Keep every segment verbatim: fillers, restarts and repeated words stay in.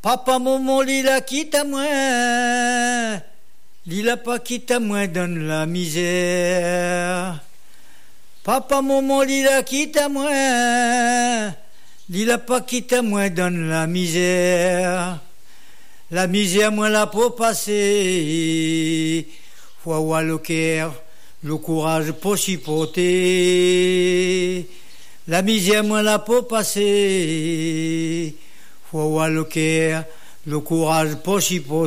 Papa, maman, lila quitte à moi. Lila pas quitte à moi dans la misère. Papa, maman, lila quitte à moi. Lila pas quitte à moi dans la misère. La misère, moi, la pour passer. Faut avoir le cœur, le courage pour supporter. La misère, moi, la pour passer. Faut avoir le cœur, le courage pour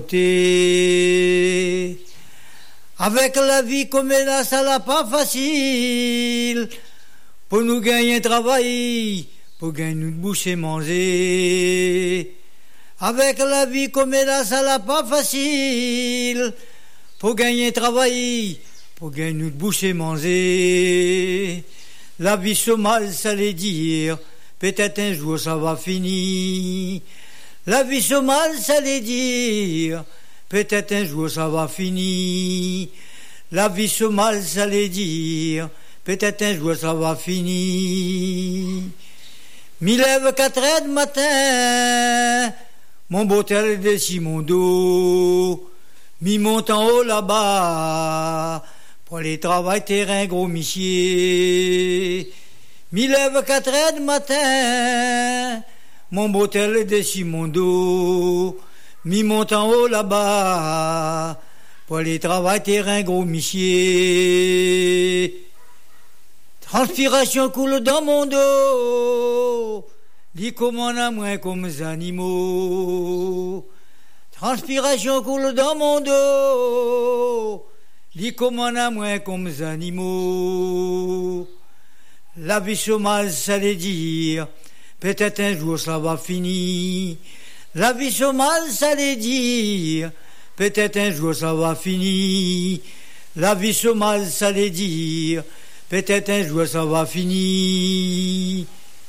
supporter. Avec la vie comme elle a, ça l'a pas facile. Pour nous gagner un travail, pour gagner une bouche et manger. Avec la vie comme elle a, ça l'a pas facile. Pour gagner un travail, pour gagner une bouche et manger. La vie se mal, ça les dire. Peut-être un jour ça va finir. La vie se mal, ça les dire. Peut-être un jour ça va finir. La vie se mal, ça les dire. Peut-être un jour ça va finir. M'y lève quatre heures du matin. Mon bouteille dessus mon dos. M'y monte en haut là-bas. Pour les travail terrain gros michier. M'y lève quatre heures du matin, mon bouteille dessus mon dos, m'y monte en haut là-bas, pour les travail terrain gros michier. Transpiration coule dans mon dos, dit comme on a moins comme les animaux. Transpiration coule dans mon dos, dit comme on a moins comme les animaux. La vie se mal, ça les dire, peut-être un jour ça va finir. La vie se mal, ça les dire, peut-être un jour ça va finir. La vie se mal, ça les dire, peut-être un jour ça va finir.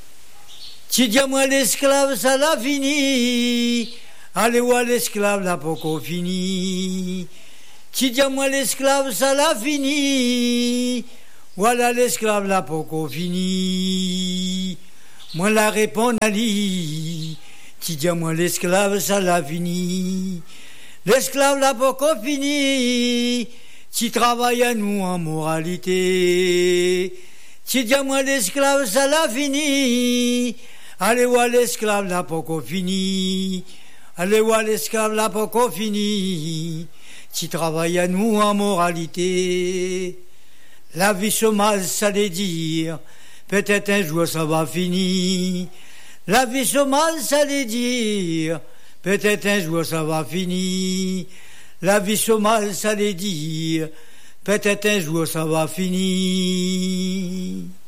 Tu dis à moi l'esclave, ça l'a fini. Allez voir l'esclave, là pour qu'on finit. Tu dis à moi l'esclave, ça l'a fini. Voilà l'esclave là pour qu'on finit. Moi la réponds à lui. Tu dis à moi l'esclave ça l'a fini. L'esclave là pour qu'on finit. Tu travailles à nous en moralité. Tu dis à moi l'esclave ça l'a fini. Allez voir l'esclave là pour qu'on finit. Allez voir l'esclave là pour qu'on finit. Tu travailles à nous en moralité. La vie se mal, ça les dire, peut-être un jour ça va finir. La vie se mal, ça les dire, peut-être un jour ça va finir. La vie se mal, ça les dire, peut-être un jour ça va finir.